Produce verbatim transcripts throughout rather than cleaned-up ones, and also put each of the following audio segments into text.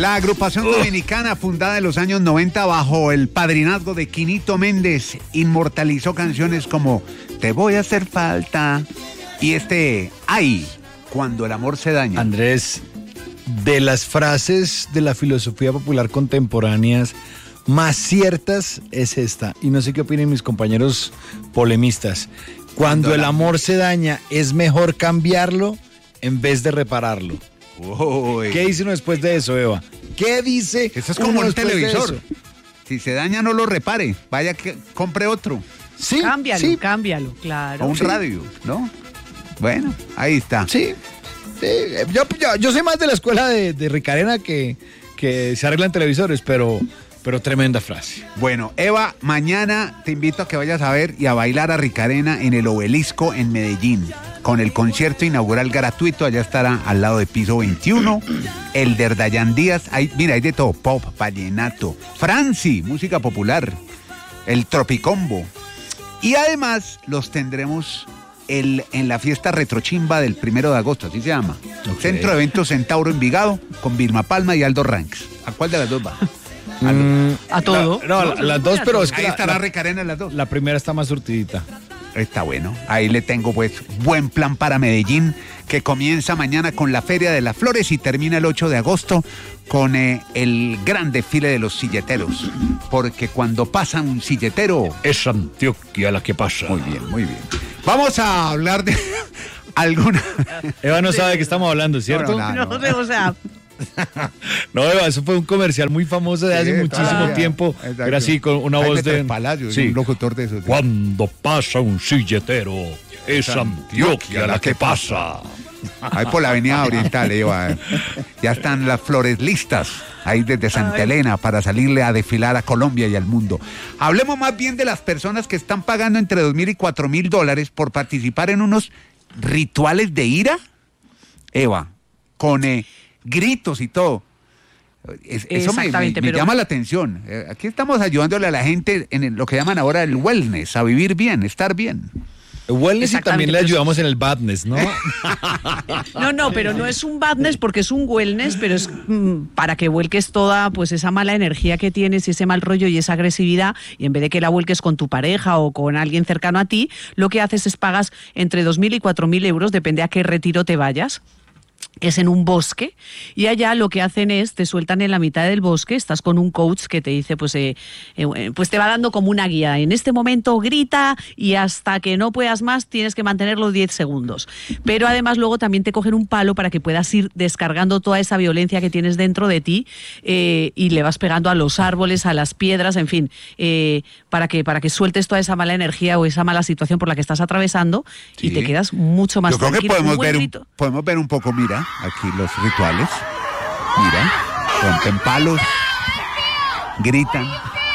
La agrupación dominicana, fundada en los años noventa bajo el padrinazgo de Quinito Méndez, inmortalizó canciones como Te voy a hacer falta y este Ay, cuando el amor se daña. Andrés, de las frases de la filosofía popular contemporáneas más ciertas es esta, y no sé qué opinen mis compañeros polemistas. Cuando, Cuando el amor se daña, es mejor cambiarlo en vez de repararlo. Uy. ¿Qué dice uno después de eso, Eva? ¿Qué dice? Eso es como un televisor. Si se daña, no lo repare. Vaya que compre otro. Sí, cámbialo, sí. cámbialo, claro. O un sí. radio, ¿no? Bueno, ahí está. Sí. sí. Yo, yo, yo soy más de la escuela de, de Ricarena que, que se arreglan televisores, pero, pero tremenda frase. Bueno, Eva, mañana te invito a que vayas a ver y a bailar a Ricarena en el Obelisco en Medellín, con el concierto inaugural gratuito. Allá estará al lado de Piso veintiuno, el de Dayan Díaz. Hay, mira, hay de todo, pop, vallenato, Franci, música popular, el Tropicombo. Y además los tendremos el, en la fiesta Retrochimba del primero de agosto, así se llama. Okay. Centro de Eventos Centauro Envigado, con Vilma Palma y Aldo Ranks. ¿A cuál de las dos va? Mm, a todo. No, no, las dos, pero es que ahí la, estará la, Ricarena en las dos. La primera está más surtidita. Está bueno, ahí le tengo pues buen plan para Medellín, que comienza mañana con la Feria de las Flores y termina el ocho de agosto con eh, el gran desfile de los silleteros, porque cuando pasa un silletero... Es Antioquia la que pasa. Muy bien, muy bien. Vamos a hablar de alguna... Eva no sabe de qué estamos hablando, ¿cierto? No, no, no, no, o sea... No, Eva, eso fue un comercial muy famoso de hace sí, muchísimo ah, tiempo. Exacto. Era así, con una voz de... Palacio, sí. Un locutor de esos. Cuando pasa un silletero, es Antioquia la que pasa. Ahí por la avenida Oriental, Eva. Ya están las flores listas, ahí desde Santa Elena, para salirle a desfilar a Colombia y al mundo. Hablemos más bien de las personas que están pagando entre dos mil y cuatro mil dólares por participar en unos rituales de ira, Eva, con... Eh, gritos y todo. Es, eso me, me, me pero... llama la atención. Eh, aquí estamos ayudándole a la gente en el, lo que llaman ahora el wellness, a vivir bien, estar bien. El wellness y también le ayudamos en el badness, ¿no? No, no, pero no es un badness porque es un wellness, pero es mmm, para que vuelques toda pues esa mala energía que tienes y ese mal rollo y esa agresividad, y en vez de que la vuelques con tu pareja o con alguien cercano a ti, lo que haces es pagas entre dos mil y cuatro mil euros, depende a qué retiro te vayas. Es en un bosque y allá lo que hacen es te sueltan en la mitad del bosque, estás con un coach que te dice pues, eh, eh, pues te va dando como una guía. En este momento grita y hasta que no puedas más tienes que mantenerlo diez segundos. Pero además luego también te cogen un palo para que puedas ir descargando toda esa violencia que tienes dentro de ti eh, y le vas pegando a los árboles, a las piedras, en fin, eh, para que, para que sueltes toda esa mala energía o esa mala situación por la que estás atravesando sí. y te quedas mucho más Yo creo tranquilo. que podemos ver, un, podemos ver un poco, mira, aquí los rituales, mira, rompen palos, gritan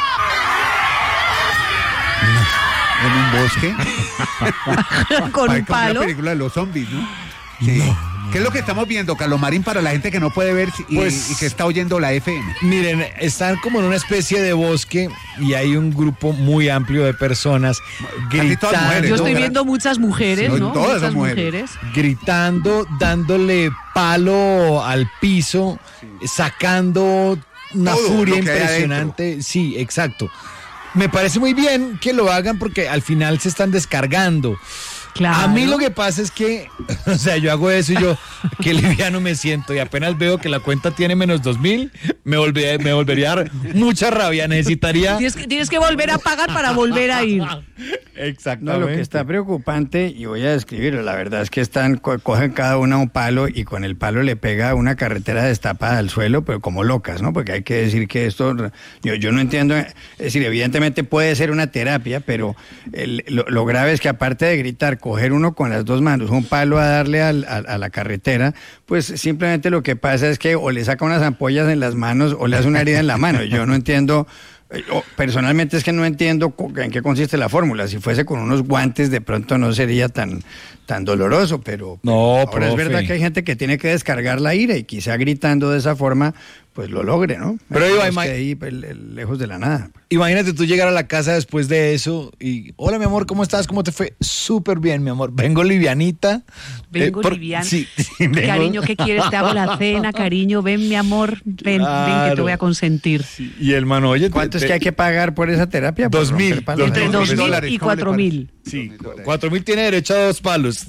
en un bosque con un palo. Una película de los zombies, ¿no? Sí. No. ¿Qué es lo que estamos viendo, Carlos Marín, para la gente que no puede ver y, pues, y que está oyendo la F M? Miren, están como en una especie de bosque y hay un grupo muy amplio de personas gritando. Mujeres, Yo estoy ¿no? viendo muchas mujeres, sí, ¿no? Todas muchas mujeres. mujeres. Gritando, dándole palo al piso, sí. sacando una Todo furia impresionante. Sí, exacto. Me parece muy bien que lo hagan porque al final se están descargando. Claro. A mí lo que pasa es que, o sea, yo hago eso y yo, qué liviano me siento, y apenas veo que la cuenta tiene menos dos mil, me volvería, me volvería a dar mucha rabia, necesitaría... Tienes que, tienes que volver a pagar para volver a ir. Exactamente. No, lo que está preocupante, y voy a describirlo, la verdad es que están, co- cogen cada una un palo y con el palo le pega una carretera destapada al suelo, pero como locas, ¿no? Porque hay que decir que esto, yo, yo no entiendo, es decir, evidentemente puede ser una terapia, pero el, lo, lo grave es que aparte de gritar, coger uno con las dos manos, un palo a darle al, a, a la carretera, pues simplemente lo que pasa es que o le saca unas ampollas en las manos o le hace una herida en la mano. Yo no entiendo, personalmente es que no entiendo en qué consiste la fórmula. Si fuese con unos guantes de pronto no sería tan, tan doloroso, pero, no, pero ahora es verdad que hay gente que tiene que descargar la ira y quizá gritando de esa forma pues lo logre, ¿no? Pero iba, ima- ahí pues, lejos de la nada. Imagínate tú llegar a la casa después de eso y, hola mi amor, ¿cómo estás? ¿Cómo te fue? Súper bien, mi amor. Vengo livianita. Vengo eh, por... liviana. Sí, sí, vengo... Cariño, ¿qué quieres? Te hago la cena, cariño. Ven, mi amor. Ven, claro. ven que te voy a consentir. Sí. Y el mano, oye, ¿cuánto te, es que hay que pagar por esa terapia? Dos mil. Entre dos mil y cuatro mil. Sí, cuatro mil tiene derecho a dos palos.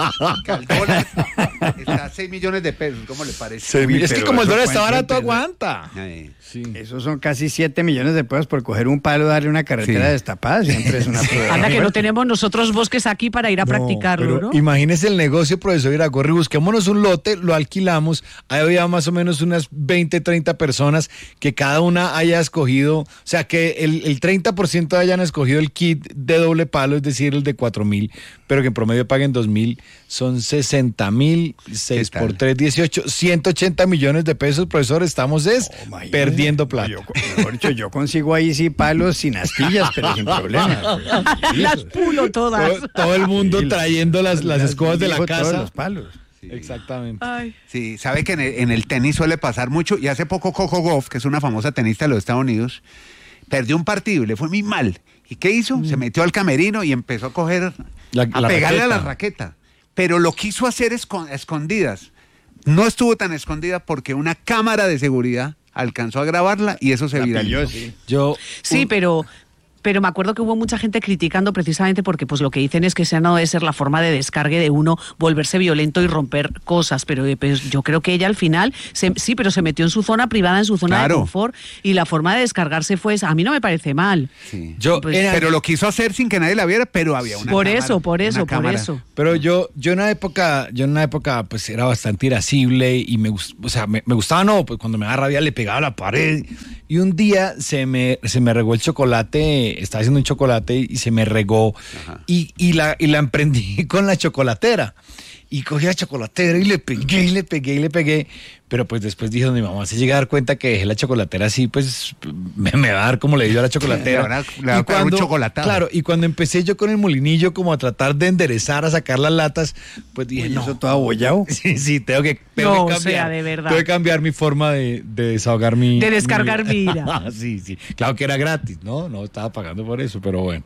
El dólar está a seis millones de pesos, ¿cómo le parece? Uy, es que como el dólar está barato, empezar. aguanta. Ay. Sí. Esos son casi siete millones de pesos por coger un palo, darle una carretera Sí. destapada, siempre es una prueba. Anda que no tenemos nosotros bosques aquí para ir a No, practicarlo, pero ¿no? imagínese el negocio, profesor Iragorri, busquémonos un lote, lo alquilamos, ahí había más o menos unas veinte, treinta personas que cada una haya escogido, o sea, que el, el treinta por ciento hayan escogido el kit de doble palo, es decir, el de cuatro mil, pero que en promedio paguen dos mil, son sesenta mil, seis por tres, dieciocho, ciento ochenta millones de pesos, profesor, estamos es Oh, perdiendo plata. Yo, mejor dicho, yo consigo ahí sí palos sin astillas, pero sin problemas. Las pulo todas. Todo, todo el mundo trayendo las, las escobas de la Dijo todos casa. los palos. Sí. Exactamente. Ay. Sí, sabe que en el, en el tenis suele pasar mucho, y hace poco Coco Gauff, que es una famosa tenista de los Estados Unidos, perdió un partido y le fue muy mal. ¿Y qué hizo? Mm. Se metió al camerino y empezó a coger, La, a la pegarle raqueta. a la raqueta. Pero lo quiso hacer escon- escondidas. No estuvo tan escondida porque una cámara de seguridad alcanzó a grabarla y eso se La viralizó. pilló, sí. Yo, Sí, pero... Pero me acuerdo que hubo mucha gente criticando precisamente porque pues lo que dicen es que esa no debe ser la forma de descargue de uno, volverse violento y romper cosas, pero eh, pues, yo creo que ella al final, se, sí, pero se metió en su zona privada, en su zona Claro. de confort, y la forma de descargarse fue esa. A mí no me parece mal. Sí. yo, Pues- era- Pero lo quiso hacer sin que nadie la viera, pero había una Por cámara, eso, por una eso, por cámara. eso. Pero yo, yo en una época, yo en una época, pues era bastante irascible y me, gust- o sea, me, me gustaba, no, pues cuando me daba rabia le pegaba a la pared. Y un día se me, se me regó el chocolate, estaba haciendo un chocolate y se me regó y, y, la, y la emprendí con la chocolatera. Y cogí la chocolatera y le pegué, y le pegué, y le pegué. Pero pues después dije, mi mamá se llega a dar cuenta que dejé la chocolatera así, pues me, me va a dar como le dio a la chocolatera. Le va a- le va a Y pegar un chocolatado. Claro, y cuando empecé yo con el molinillo como a tratar de enderezar, a sacar las latas, pues dije, Uy, no. eso todo abollado. Sí, sí, tengo que, tengo No, que o cambiar. sea, de verdad. Tengo que cambiar mi forma de, de desahogar mi... De descargar mi ira. Sí, sí. Claro que era gratis, ¿no? No estaba pagando por eso, pero bueno.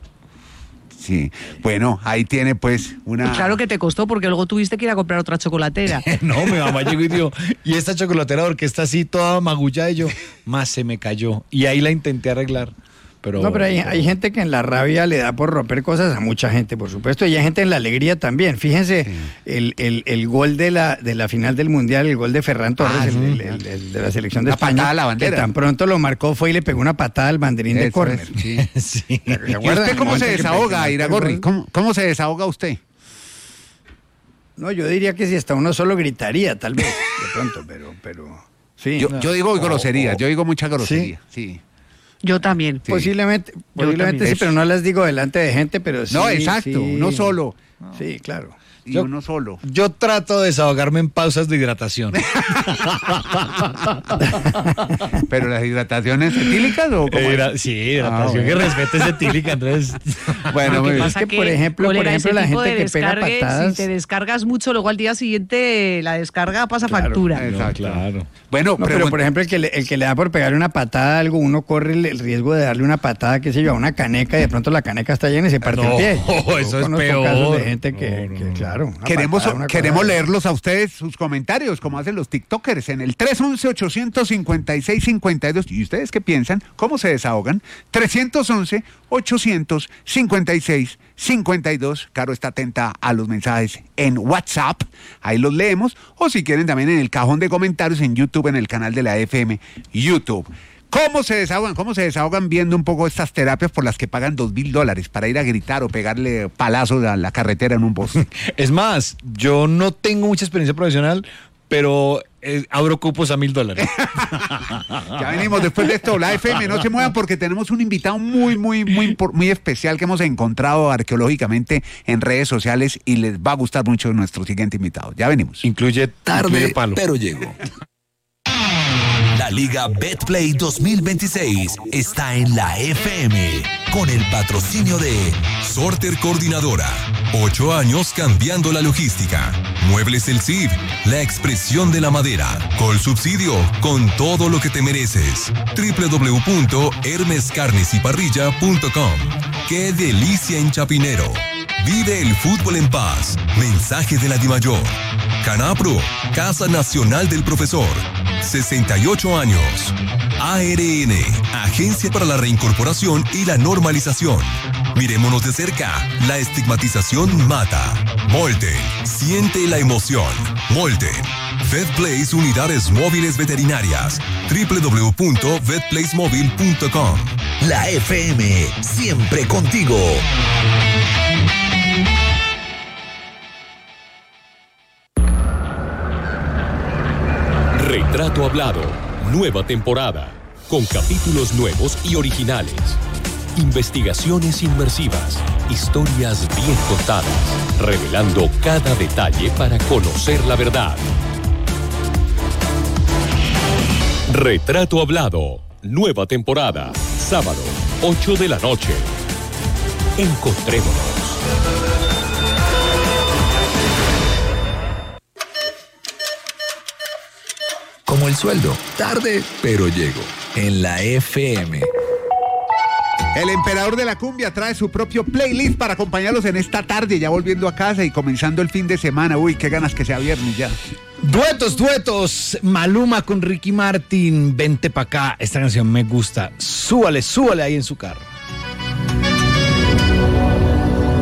Sí. Bueno, ahí tiene pues una... Pues claro que te costó porque luego tuviste que ir a comprar otra chocolatera. No, mi mamá llegó y dijo, y esta chocolatera porque está así toda magullada y yo, más se me cayó. Y ahí la intenté arreglar. Pero, No, pero hay, hay gente que en la rabia le da por romper cosas a mucha gente, por supuesto, y hay gente en la alegría también. Fíjense, sí. el, el, el gol de la, de la final del Mundial, el gol de Ferran Torres, Ah, el, sí. el, el, el de la selección de Una España, patada a la bandera. que tan pronto lo marcó fue y le pegó una patada al banderín de Eso córner. es, sí. Sí. ¿Y usted cómo se desahoga, Iragorri? ¿Cómo, ¿Cómo se desahoga usted? No, yo diría que si hasta uno solo gritaría, tal vez, de pronto, pero... pero sí. Yo, no. yo digo groserías, Oh, oh. yo digo mucha grosería, sí. Yo también. Sí. Posiblemente, posiblemente también. sí, pero no las digo delante de gente, pero sí. No, exacto, sí. uno solo. Sí, claro. Y Yo- uno solo. Yo trato de desahogarme en pausas de hidratación. ¿Pero las hidrataciones etílicas o cómo? Eh, es? hidra- sí, hidratación Ah, bueno. que respete ese etílica, entonces... Bueno, Lo muy que bien. pasa Es que, por ejemplo, por colega, ejemplo, ese la tipo gente de que pega descargue, patadas- si te descargas mucho, luego al día siguiente la descarga pasa Claro, factura. Exacto. No, claro. Bueno, No, pero pregun- por ejemplo, el que, le, el que le da por pegarle una patada a algo, uno corre el, el riesgo de darle una patada, qué sé yo, a una caneca y de pronto la caneca está llena y se parte No, el pie. eso Yo es conozco peor. casos de gente que, No, no, que, no. claro. una Queremos, patada, una queremos cosa- leerlos a ustedes, sus comentarios, como hacen los TikTokers, en el tres once, ochocientos cincuenta y seis, cincuenta y dos. ¿Y ustedes qué piensan? ¿Cómo se desahogan? tres once, ochocientos cincuenta y seis, cincuenta y dos. Caro está atenta a los mensajes en WhatsApp, ahí los leemos. O si quieren también en el cajón de comentarios en YouTube, en el canal de la F M YouTube. ¿Cómo se desahogan? ¿Cómo se desahogan viendo un poco estas terapias por las que pagan dos mil dólares para ir a gritar o pegarle palazos a la carretera en un bosque? Es más, yo no tengo mucha experiencia profesional, pero eh, abro cupos a mil dólares. Ya venimos después de esto. La F M, no se muevan porque tenemos un invitado muy, muy, muy, impor- muy especial que hemos encontrado arqueológicamente en redes sociales y les va a gustar mucho nuestro siguiente invitado. Ya venimos. Incluye, Tarde, incluye palo. pero llegó. La Liga Betplay dos mil veintiséis está en la F M con el patrocinio de Sorter Coordinadora. Ocho años cambiando la logística. Muebles El Cid, la expresión de la madera. Col Subsidio, con todo lo que te mereces. doble u doble u doble u punto hermes carnes y parrilla punto com. ¡Qué delicia en Chapinero! Vive el fútbol en paz. Mensaje de la Dimayor. Canapro, Casa Nacional del Profesor. sesenta y ocho años. A R N, Agencia para la Reincorporación y la Normalización. Miremonos de cerca. La estigmatización mata. Molten, siente la emoción. Molten. VetPlace Unidades Móviles Veterinarias. doble u doble u doble u punto vet place móvil punto com. La F M, siempre contigo. Retrato Hablado, nueva temporada, con capítulos nuevos y originales. Investigaciones inmersivas, historias bien contadas, revelando cada detalle para conocer la verdad. Retrato Hablado, nueva temporada, sábado, ocho de la noche. Encontrémonos. Como el sueldo, tarde, pero llego. En la F M. El emperador de la cumbia trae su propio playlist para acompañarlos en esta tarde, ya volviendo a casa y comenzando el fin de semana. Uy, qué ganas que sea viernes ya. Duetos, duetos. Maluma con Ricky Martin. Vente pa' acá. Esta canción me gusta. Súbale, súbale ahí en su carro.